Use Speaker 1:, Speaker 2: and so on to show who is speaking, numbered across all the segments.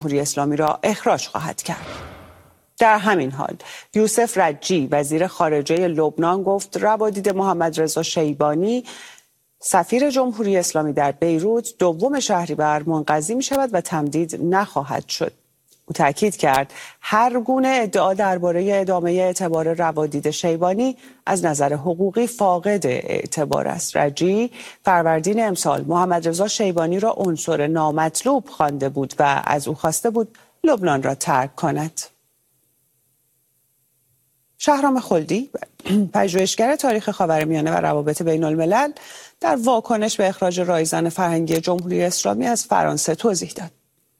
Speaker 1: جمهوری اسلامی را اخراج خواهد کرد. در همین حال یوسف رجی وزیر خارجه لبنان گفت روادید محمد رضا شیبانی سفیر جمهوری اسلامی در بیروت 2 شهریور منقضی می شود و تمدید نخواهد شد. او تاکید کرد هر گونه ادعا درباره ادامه اعتبار روادید شیبانی از نظر حقوقی فاقد اعتبار است. رجی فروردین امسال محمد رضا شیبانی را عنصر نامطلوب خوانده بود و از او خواسته بود لبنان را ترک کند. شهرام خلدی پژوهشگر تاریخ خاورمیانه و روابط بین الملل در واکنش به اخراج رایزن فرهنگی جمهوری اسلامی از فرانسه توضیح داد.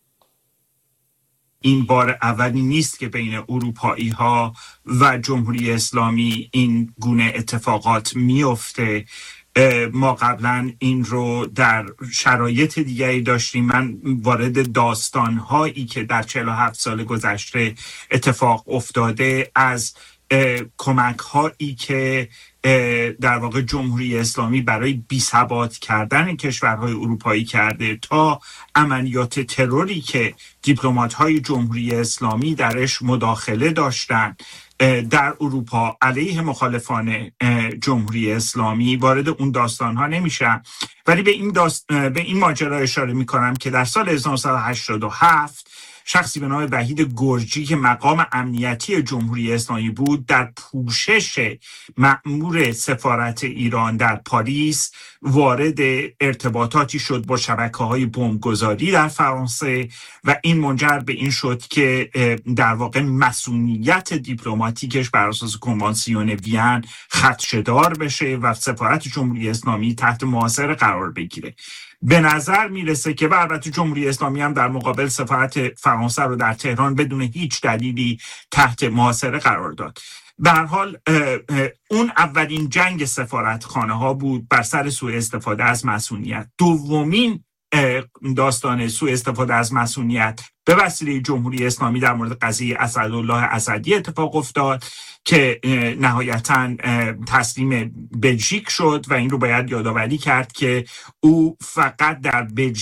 Speaker 2: این بار اولی نیست که بین اروپایی ها و جمهوری اسلامی این گونه اتفاقات میفته. ما قبلا این رو در شرایط دیگری داشتیم. من وارد داستان‌هایی که در 47 سال گذشته اتفاق افتاده از کمک هایی که در واقع جمهوری اسلامی برای بی‌ثبات کردن کشورهای اروپایی کرده تا عملیات تروری که دیپلمات های جمهوری اسلامی درش مداخله داشتن در اروپا علیه مخالفان جمهوری اسلامی، وارد اون داستان ها نمیشم، ولی به این ماجرا اشاره میکنم که در سال 1987 شخصی به نام وحید گرجی که مقام امنیتی جمهوری اسلامی بود در پوشش مأمور سفارت ایران در پاریس وارد ارتباطاتی شد با شبکه‌های بمبگذاری در فرانسه و این منجر به این شد که در واقع مسئولیت دیپلماتیکش بر اساس کنوانسیون وین خدشه‌دار بشه و سفارت جمهوری اسلامی تحت محاصره قرار بگیره. به نظر میرسه که البته جمهوری اسلامی هم در مقابل سفارت فرانسه رو در تهران بدون هیچ دلیلی تحت محاصره قرار داد. به هر حال اون اولین جنگ سفارتخانه ها بود بر سر سوء استفاده از مسئولیت. دومین داستان سوء استفاده از مسئولیت به وسیله جمهوری اسلامی در مورد قضیه اسدالله اسدی اتفاق افتاد که نهایتاً تسلیم بلژیک شد و این رو باید یادآوری کرد که او فقط در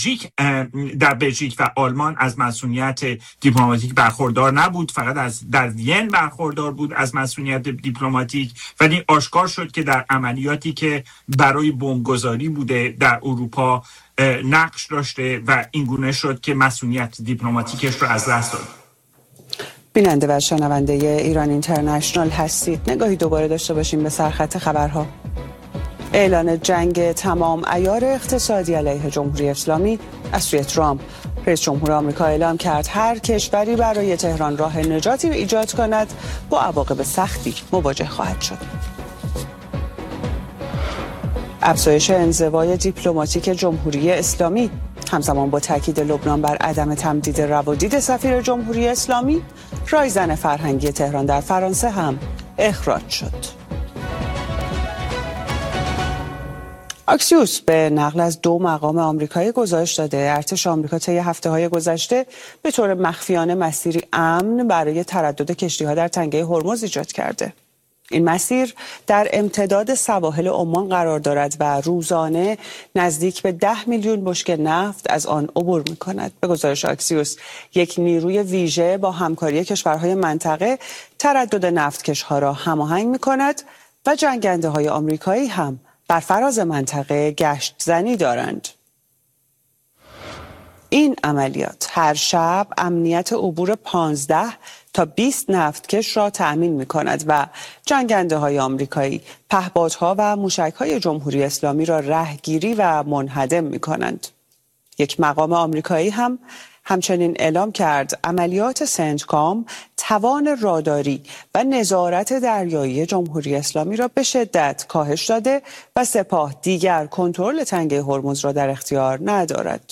Speaker 2: بلژیک و آلمان از مسئولیت دیپلماتیک برخوردار نبود، فقط در وین برخوردار بود از مسئولیت دیپلماتیک، ولی آشکار شد که در عملیاتی که برای بمبگذاری بوده در اروپا نقش داشته و این گونه شد که مسئولیت دیپلماتیکش رو از دست داد.
Speaker 1: بیننده و شنونده ایران اینترنشنال هستید. نگاهی دوباره داشته باشیم به سرخط خبرها. اعلان جنگ تمام عیار اقتصادی علیه جمهوری اسلامی از سوی ترامپ. رئیس جمهور آمریکا اعلام کرد هر کشوری برای تهران راه نجاتی ایجاد کند با عواقب سختی مواجه خواهد شد. افزایش انزوای دیپلماتیک جمهوری اسلامی همزمان با تاکید لبنان بر عدم تمدید روادید سفیر جمهوری اسلامی، رایزن فرهنگی تهران در فرانسه هم اخراج شد. آکسیوس به نقل از 2 مقام آمریکایی گزارش داده ارتش آمریکا طی هفته‌های گذشته به طور مخفیانه مسیری امن برای تردد کشتی‌ها در تنگه هرمز ایجاد کرده. این مسیر در امتداد سواحل عمان قرار دارد و روزانه نزدیک به 10 میلیون بشکه نفت از آن عبور می‌کند. به گزارش آکسیوس، یک نیروی ویژه با همکاری کشورهای منطقه تردد نفتکش‌ها را هماهنگ می‌کند و جنگنده‌های آمریکایی هم بر فراز منطقه گشت زنی دارند. این عملیات هر شب امنیت عبور 15 تا 20 نفتکش را تأمین می کند و جنگنده های آمریکایی پهپادها و موشک های جمهوری اسلامی را رهگیری و منهدم می کنند. یک مقام آمریکایی هم همچنین اعلام کرد عملیات سنتکام توان راداری و نظارت دریایی جمهوری اسلامی را به شدت کاهش داده و سپاه دیگر کنترل تنگه هرمز را در اختیار ندارد.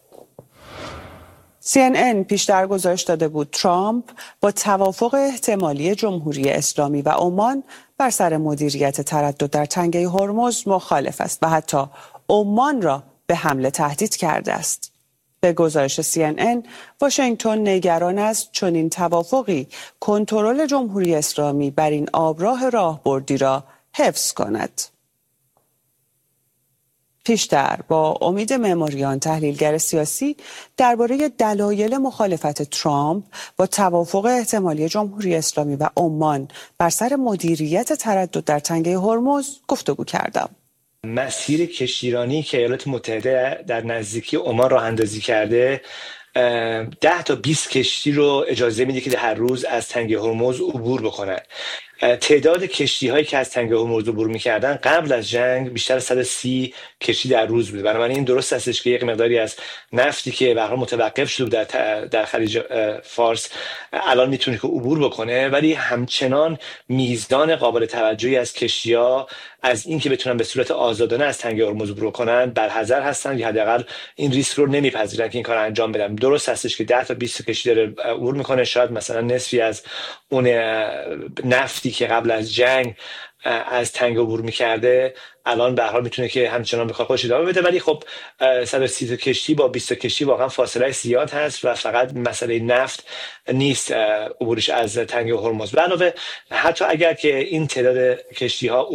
Speaker 1: CNN پیشتر گزارش داده بود ترامپ با توافق احتمالی جمهوری اسلامی و عمان بر سر مدیریت تردد در تنگه هرمز مخالف است و حتی عمان را به حمله تهدید کرده است. به گزارش CNN، واشنگتن نگران است چنین توافقی کنترل جمهوری اسلامی بر این آبراه راهبردی را حفظ کند. پیشتر با امید معماریان، تحلیلگر سیاسی، درباره دلایل مخالفت ترامپ با توافق احتمالی جمهوری اسلامی و عمان بر سر مدیریت تردد در تنگه هرمز گفتگو کردم.
Speaker 3: مسیر کشتیرانی که ایالات متحده در نزدیکی عمان راه اندازی کرده 10 تا 20 کشتی رو اجازه میده که هر روز از تنگه هرمز عبور بکنن. تعداد کشتی هایی که از تنگه هرمز عبور میکردن قبل از جنگ بیشتر از 130 کشتی در روز بود. بنابراین درست هستش که یک مقداری از نفتی که به هر حال متوقف شده در خلیج فارس الان میتونه که عبور بکنه، ولی همچنان میزان قابل توجهی از کشتی‌ها از این که بتونن به صورت آزادانه از تنگه هرمز عبور کنن برحذر هستن، یا حداقل این ریسک رو نمیپذیرن که این کار انجام بدن. درست هستش که 10 تا 20 کشتی داره عبور میکنه، شاید مثلا نصفی از اون نفتی که قبل از جنگ از تنگه عبور میکرده الان به هر حال میتونه که همچنان به کار خودش ادامه بده. ولی خب 130 کشتی با 20 کشتی واقعا فاصله زیاد هست و فقط مسئله نفت نیست عبورش از تنگه هرمز. به علاوه حتی اگر که این تعداد کشتی ها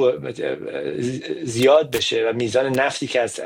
Speaker 3: زیاد بشه و میزان نفتی که از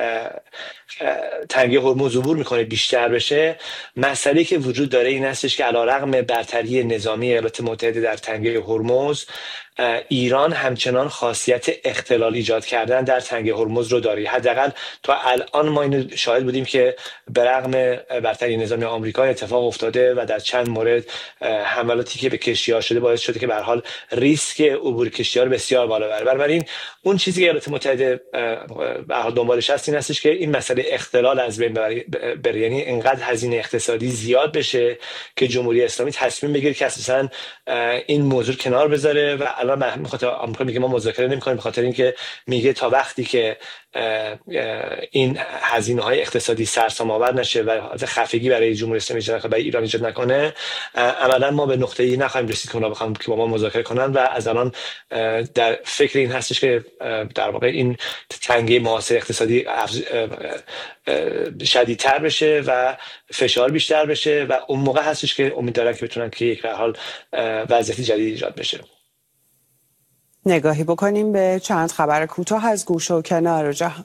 Speaker 3: تنگه هرمز عبور میکنه بیشتر بشه، مسئله که وجود داره این هستش که علیرغم برتری نظامی ایالات متحده در تنگه هرمز، ایران همچنان خاصیت اختلال ایجاد کردن در تنگه هرمز رو داره. حداقل تا الان ما اینو شاهد بودیم که به رغم برتری نظامی آمریکا اتفاق افتاده و در چند مورد حملاتی که به کشتی‌ها شده باعث شده که به هر حال ریسک عبور کشتی‌ها رو بسیار بالا بره. بنابراین اون چیزی که ایالات متحده به هر حال دنبالش هست این هستش که این مسئله اختلال از بین بره، یعنی اینقدر هزینه اقتصادی زیاد بشه که جمهوری اسلامی تصمیم بگیره که اساساً این موضوع کنار بذاره. و الان بخاطر آمریکا میگه ما مذاکره نمی‌کنیم، به خاطر اینکه میگه تا وقتی که این هزینه‌های اقتصادی سرسام‌آور نشه و خفگی برای جمهوری اسلامی ایجاد نکنه، برای ایران ایجاد نکنه، عملاً ما به نقطه‌ای نخواهیم رسید که اونا بخوام که با ما مذاکره کنن. و از الان در فکر این هستش که در واقع این تنگه معاصر اقتصادی شدیدتر بشه و فشار بیشتر بشه و اون موقع هستش که امید دارن که بتونن که یک حال وضعیت جدید ایجاد بشه.
Speaker 1: نگاهی بکنیم به چند خبر کوتاه از گوشه و کنار جهان.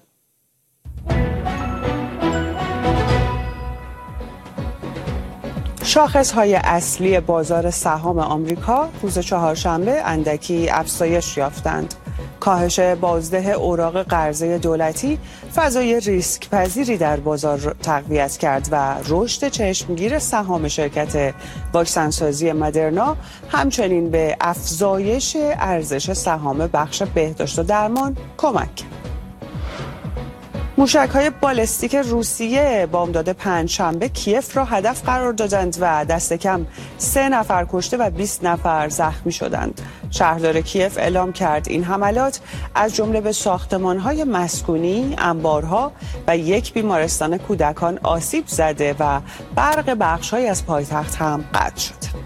Speaker 1: شاخص‌های اصلی بازار سهام آمریکا روز چهارشنبه اندکی افزایش یافتند. کاهش بازده اوراق قرضه دولتی فضای ریسک پذیری در بازار تقویت کرد و رشد چشمگیر سهام شرکت واکسنسازی مدرنا همچنین به افزایش ارزش سهام بخش بهداشت و درمان کمک کرد. موشک‌های بالستیک روسیه بامداد پنجشنبه کیف را هدف قرار دادند و دست کم 3 نفر کشته و 20 نفر زخمی شدند. شهردار کیف اعلام کرد این حملات از جمله به ساختمان‌های مسکونی، انبارها و یک بیمارستان کودکان آسیب زده و برق بخش‌هایی از پایتخت هم قطع شد.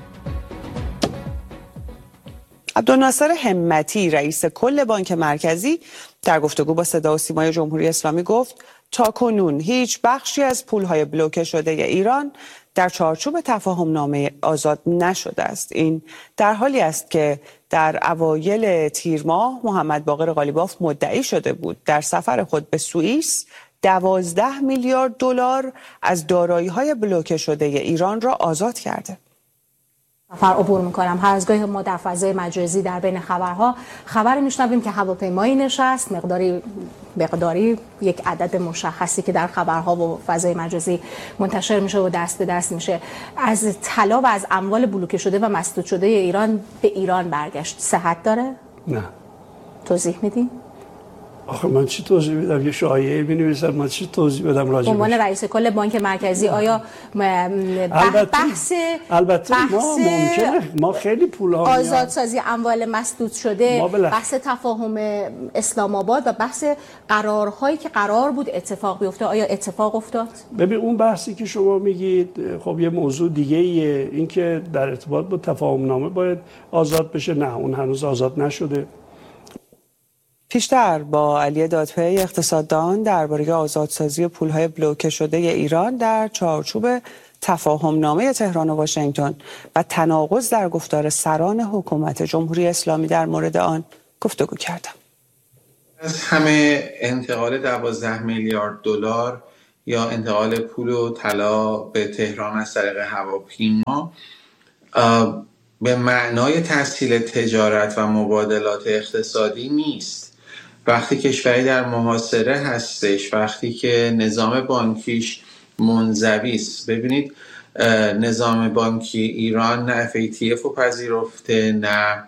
Speaker 1: عبدالناصر همتی رئیس کل بانک مرکزی در گفتگو با صدا و سیمای جمهوری اسلامی گفت تاکنون هیچ بخشی از پولهای بلوکه شده ایران در چارچوب تفاهم نامه آزاد نشده است. این در حالی است که در اوایل تیر ماه محمد باقر قالیباف مدعی شده بود در سفر خود به سوئیس 12 میلیارد دلار از دارایی‌های بلوکه شده ایران را آزاد کرده.
Speaker 4: سفر عبور میکنم. هر از گاهی ما در فضای مجازی در بین خبری میشنویم که هواپیمایی نشست، مقداری یک عدد مشخصی که در خبرها و فضای مجازی منتشر میشه و دست به دست میشه، از طلا و از اموال بلوکه شده و مسدود شده ایران به ایران برگشت. صحت داره؟
Speaker 5: نه.
Speaker 4: توضیح میدین؟
Speaker 5: آخه من چی توضیح بدم؟ یه شایعه می‌نویسن، من چی توضیح بدم راجع بهش؟
Speaker 4: عنوان رئیس کل بانک مرکزی آیا
Speaker 5: البته ما ممکنه ما خیلی پول‌ها
Speaker 4: آزادسازی اموال مسدود شده، بحث تفاهم اسلام آباد و بحث قرارهایی که قرار بود اتفاق بیفته، آیا اتفاق افتاد؟
Speaker 5: ببین اون بحثی که شما میگید خب یه موضوع دیگه ایه، این که در ارتباط با تفاهم نامه باید آزاد بشه، نه اون هنوز آزاد نشده.
Speaker 1: پیشتر با علی دادپی اقتصاددان درباره آزادسازی پولهای بلوکه شده ایران در چارچوب تفاهم نامه تهران و واشنگتن و تناقض در گفتار سران حکومت جمهوری اسلامی در مورد آن گفتگو کردم.
Speaker 6: از همه انتقال 12 میلیارد دلار یا انتقال پول و طلا به تهران از طریق هواپیما به معنای تسهیل تجارت و مبادلات اقتصادی نیست. وقتی کشوری در محاصره هستش، وقتی که نظام بانکیش منزوی است، ببینید نظام بانکی ایران نه FATF رو پذیرفته، نه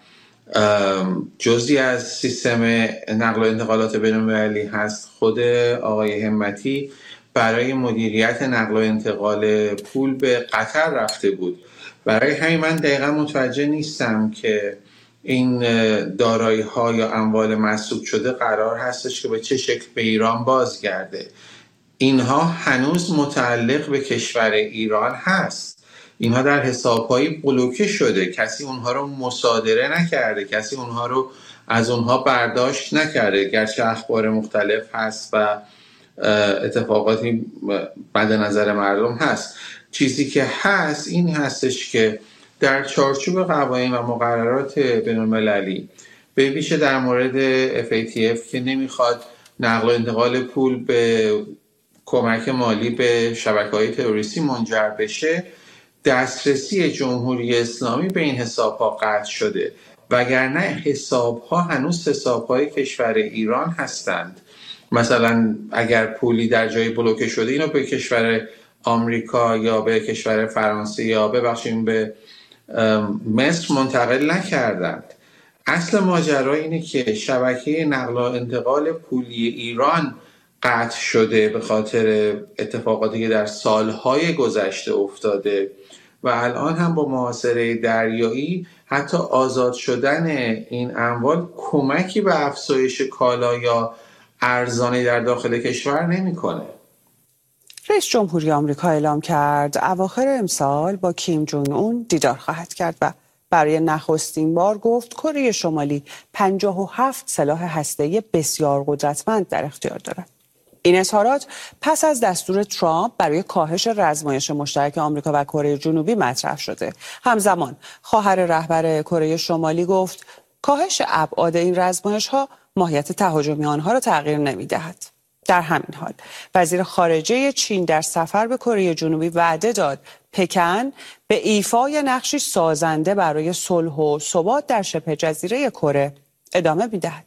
Speaker 6: جزئی از سیستم نقل و انتقالات بین‌المللی هست. خود آقای همتی برای مدیریت نقل و انتقال پول به قطر رفته بود. برای همین من دقیقا متوجه نیستم که این دارایی ها یا اموال مسروق شده قرار هستش که به چه شکل به ایران بازگرده. اینها هنوز متعلق به کشور ایران هست. اینها در حساب‌های بلوکه شده، کسی اونها رو مصادره نکرده، کسی اونها رو از اونها برداشت نکرده، گرچه اخبار مختلف هست و اتفاقاتی مد نظر مردم هست. چیزی که هست این هستش که در چارچوب قوانین و مقررات بین‌المللی، به ویژه در مورد FATF که نمیخواد نقل و انتقال پول به کمک مالی به شبکه‌های تروریستی منجر بشه، دسترسی جمهوری اسلامی به این حساب‌ها قطع شده، وگرنه حساب‌ها هنوز حساب‌های کشور ایران هستند. مثلا اگر پولی در جای بلوکه شده، اینو به کشور آمریکا یا به کشور فرانسه یا ببخشیم به مصر منتقل نکردند. اصل ماجرا اینه که شبکه نقل و انتقال پولی ایران قطع شده به خاطر اتفاقاتی که در سالهای گذشته افتاده و الان هم با محاصره دریایی حتی آزاد شدن این اموال کمکی به افزایش کالا یا ارزانی در داخل کشور نمی‌کنه.
Speaker 1: رئیس جمهوری آمریکا اعلام کرد اواخر امسال با کیم جونگ اون دیدار خواهد کرد و برای نخستین بار گفت کره شمالی 57 سلاح هسته‌ای بسیار قدرتمند در اختیار دارد. این اظهارات پس از دستور ترامپ برای کاهش رزمایش مشترک آمریکا و کره جنوبی مطرح شده. همزمان خواهر رهبر کره شمالی گفت کاهش ابعاد این رزمایش‌ها ماهیت تهاجمی آنها را تغییر نمی‌دهد. در همین حال وزیر خارجه چین در سفر به کره جنوبی وعده داد پکن به ایفای نقشی سازنده برای صلح و ثبات در شبه جزیره کره ادامه می‌دهد.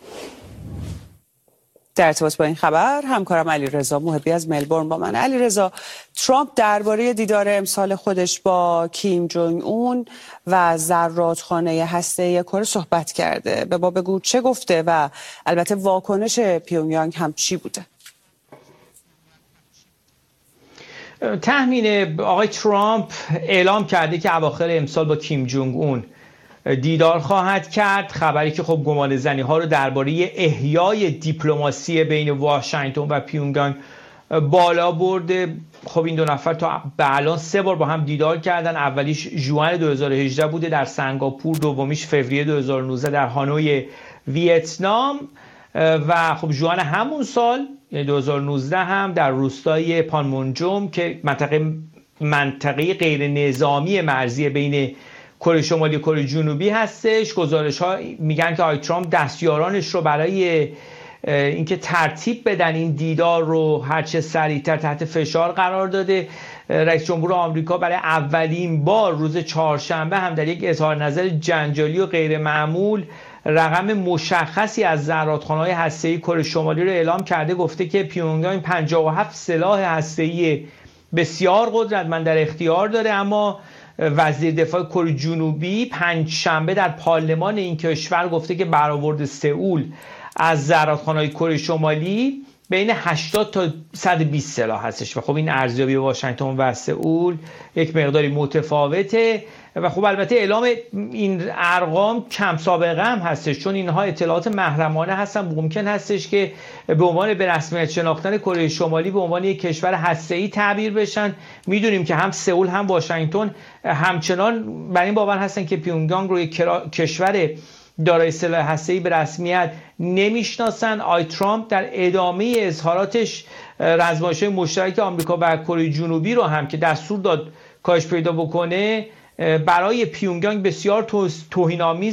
Speaker 1: در ارتباط با این خبر همکارم علیرضا محبی از ملبورن با من. علیرضا، ترامپ درباره دیدار امسال خودش با کیم جونگ اون و ذراتخانه هسته‌ای کره صحبت کرده. به ما بگو چه گفته و البته واکنش پیونگیانگ هم چی بوده؟
Speaker 7: تحمین آقای ترامپ اعلام کرده که اواخر امسال با کیم جونگ اون دیدار خواهد کرد. خبری که خب گمان زنی ها رو درباره احیای دیپلماسی بین واشنگتن و پیونگیانگ بالا برده. خب این دو نفر تا به الان 3 بار با هم دیدار کردن. اولیش ژوئن 2018 بوده در سنگاپور، دومیش فوریه 2019 در هانوی ویتنام و خب ژوئن همون سال یعنی 2019 هم در روستای پانمونجوم که منطقه غیر نظامی مرزی بین کره شمالی و کره جنوبی هستش. گزارش ها میگن که آقای ترامپ دستیارانش رو برای اینکه ترتیب بدن این دیدار رو هرچه سریعتر تحت فشار قرار داده. رئیس جمهور آمریکا برای اولین بار روز چهارشنبه هم در یک اظهار نظر جنجالی و غیر معمول رقم مشخصی از زرادخانه‌های هسته‌ای کره شمالی رو اعلام کرده. گفته که پیونگیانگ 57 سلاح هسته‌ای بسیار قدرتمند در اختیار داره، اما وزیر دفاع کره جنوبی پنجشنبه در پارلمان این کشور گفته که برآورد سئول از زرادخانه‌های کره شمالی بین 80 تا 120 سلاح هستش و خب این ارزیابی واشنگتن و سئول یک مقداری متفاوته و خب البته اعلام این ارقام کم سابقه هم هستش، چون اینها اطلاعات محرمانه هستن. ممکن هستش که به عنوان به رسمیت شناختن کره شمالی به عنوان یک کشور هسته‌ای تعبیر بشن. میدونیم که هم سئول هم واشنگتن همچنان بر این باور هستن که پیونگیانگ رو یک کشور دارای سلاح هسته‌ای به رسمیت نمیشناسن. آقای ترامپ در ادامه اظهاراتش رزمایش‌های مشترک آمریکا و کره جنوبی رو هم که دستور داد کاهش پیدا بکنه برای پیونگیانگ بسیار توهین‌آمیز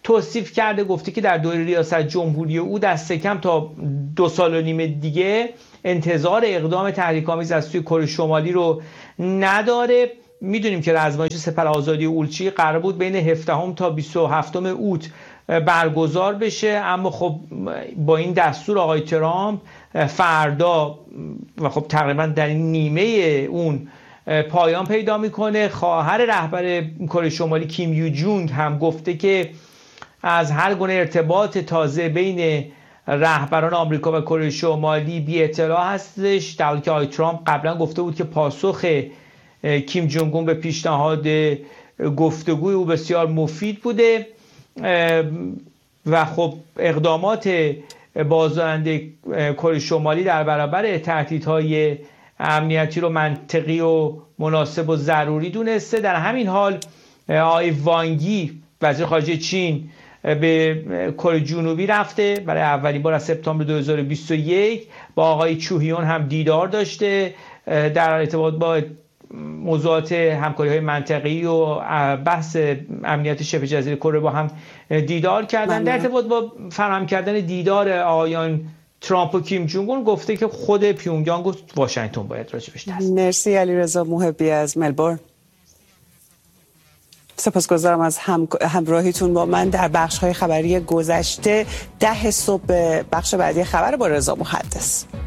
Speaker 7: توصیف کرده، گفته که در دوره ریاست جمهوری او دست کم تا 2.5 سال دیگه انتظار اقدام تحریک‌آمیز از سوی کره شمالی رو نداره. میدونیم که رزمایش سپر آزادی اولچی قرار بود بین 17 تا 27 اوت برگزار بشه، اما خب با این دستور آقای ترامپ فردا و خب تقریبا در این نیمه اون پایان پیدا میکنه. خواهر رهبر کره شمالی کیم یو جونگ هم گفته که از هر گونه ارتباط تازه بین رهبران آمریکا و کره شمالی بی اطلاع هستش، در حالی که آقای ترامپ قبلا گفته بود که پاسخ کیم جونگ اون به پیشنهاد گفتگوی او بسیار مفید بوده و خب اقدامات بازدارنده کره شمالی در برابر تهدیدهای امنیتی رو منطقی و مناسب و ضروری دونسته. در همین حال آقای وانگی وزیر خارجه چین به کره جنوبی رفته برای اولین بار از سپتامبر 2021. با آقای چوهیون هم دیدار داشته، در ارتباط با موضوعات همکاری‌های منطقه‌ای و بحث امنیت شبه جزیره کره با هم دیدار کردن. در ارتباط با فراهم کردن دیدار آقایان ترامپ و کیم جونگ اون گفته که خود پیونگیانگ و واشنگتن باید راجبش دست.
Speaker 1: مرسی علیرضا محبی از ملبورن. سپاسگزارم از همراهیتون با من در بخش‌های خبری گذشته. 10 صبح بخش بعدی خبر با رضا محدث.